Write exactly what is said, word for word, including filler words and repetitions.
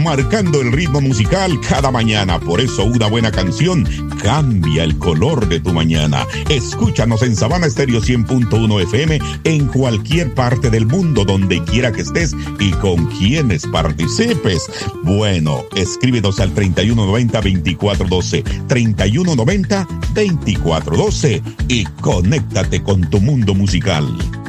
marcando el ritmo musical cada mañana. Por eso una buena canción cambia el color de tu mañana. Escúchanos en Sabana Estéreo cien punto uno F M en cualquier parte del mundo, donde quiera que estés y con quienes participes. Bueno, escríbenos al treinta y uno noventa, veinticuatro doce, treinta y uno noventa, veinticuatro doce y conéctate con tu mundo musical.